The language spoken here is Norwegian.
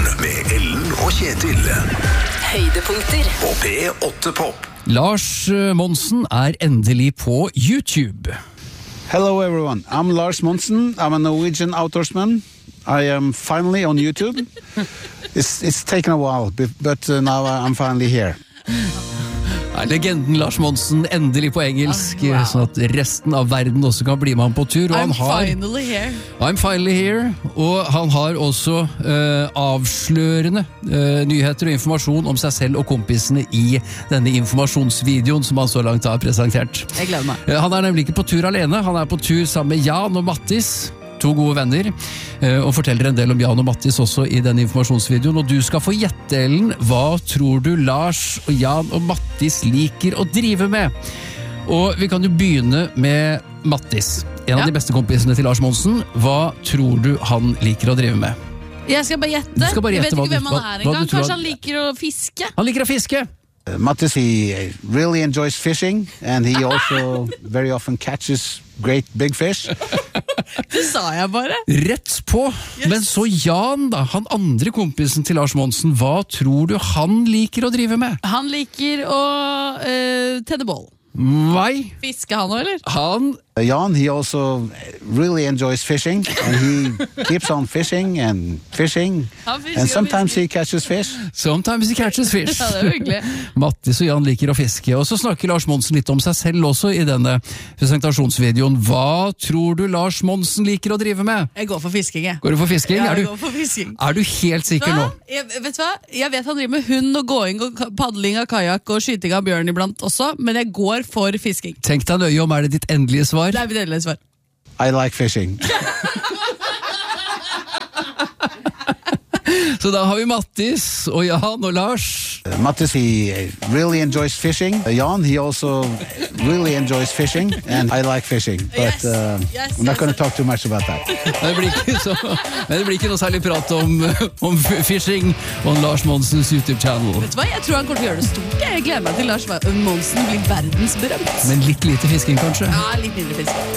med Ellen og Kjetil. Høydepunkter På P8 Pop. Lars Monsen endelig på YouTube. Hello everyone, I'm Lars Monsen, I'm a Norwegian outdoorsman. I am finally on YouTube. It's taken a while, but now I'm finally here. Legenden Lars Monsen endelig på engelsk, sånn at resten av verden også kan bli med ham på tur. Og I'm finally here. Og han har også avslørende nyheter og informasjon om seg selv og kompisene i denne informasjonsvideoen som han så langt har presentert. Jeg gleder meg. Han nemlig ikke på tur alene, han på tur sammen med Jan og Mattis, to gode venner, og forteller en del om Jan og Mattis også i denne informasjonsvideoen. Og du skal få gjette, Ellen, hva tror du Lars og Jan og Mattis liker å drive med? Og vi kan jo begynne med Mattis, en av de beste kompisene til Lars Monsen. Hva tror du han liker å drive med? Jeg skal bare gjette. Jeg vet ikke hvem han engang. Kanskje han liker å fiske? Han liker å fiske! Mattis, he really enjoys fishing, and he also very often catches great big fish. Det sa jeg bare. Rett på. Yes. Men så Jan da, han andre kompisen til Lars Monsen, hva tror du han liker å drive med? Han liker å tenne bål. Nei. Fiske han også, eller? Jan, he also really enjoys fishing, and he keeps on fishing and fishing, and sometimes he catches fish. Sometimes he catches fish. Ja, det hyggelig. Mattis og Jan liker å fiske, og så snakker Lars Monsen litt om seg selv også i denne presentasjonsvideoen. Hva tror du Lars Monsen liker å drive med? Jeg går for fisking, jeg. Går du for fisking? Ja, jeg går for fisking. Er du helt sikker nå? Vet du hva? Jeg vet han driver med hund og gåing og paddling av kajak og skyting av bjørn iblant også, men jeg går for fisking. Tenk deg nøye om, det ditt endelige svar? Det mitt endelige svar. I like fishing. Så da har vi Mattis og Jan og Lars. Mattis, he really enjoys fishing. Jan, he also really enjoys fishing, and I like fishing. But I'm not going to talk too much about that. Det blir ikke noe særlig prat om fishing og Lars Monsens YouTube-channel. Vet du hva? Jeg tror han kommer til å gjøre det stort. Jeg gleder meg til Lars Monsen blir verdensberømt. Men litt lite fisking, kanskje? Ja, litt mindre fisking.